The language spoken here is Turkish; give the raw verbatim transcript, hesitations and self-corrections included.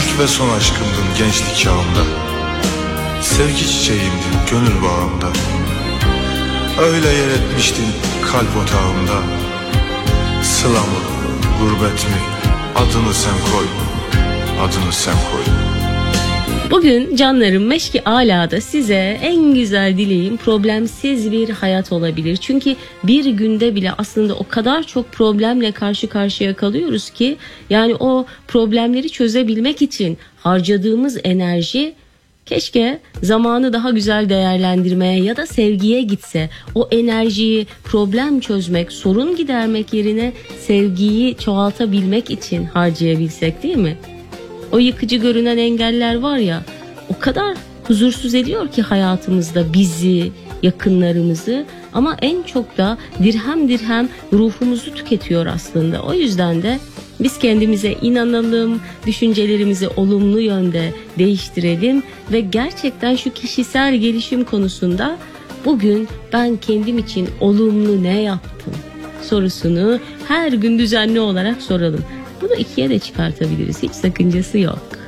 İlk ve son aşkımdın gençlik çağımda. Sevgi çiçeğimdin gönül bağımda. Öyle yer etmiştin kalp otağımda. Sıla mı, gurbet mi, adını sen koy, adını sen koy. Bugün canlarım Meşki Ala'da size en güzel dileğim problemsiz bir hayat olabilir. Çünkü bir günde bile aslında o kadar çok problemle karşı karşıya kalıyoruz ki yani o problemleri çözebilmek için harcadığımız enerji keşke zamanı daha güzel değerlendirmeye ya da sevgiye gitse. O enerjiyi problem çözmek, sorun gidermek yerine sevgiyi çoğaltabilmek için harcayabilsek, değil mi? O yıkıcı görünen engeller var ya, o kadar huzursuz ediyor ki hayatımızda bizi, yakınlarımızı, ama en çok da dirhem dirhem ruhumuzu tüketiyor aslında. O yüzden de biz kendimize inanalım, düşüncelerimizi olumlu yönde değiştirelim ve gerçekten şu kişisel gelişim konusunda bugün ben kendim için olumlu ne yaptım sorusunu her gün düzenli olarak soralım. Bunu ikiye de çıkartabiliriz. Hiç sakıncası yok.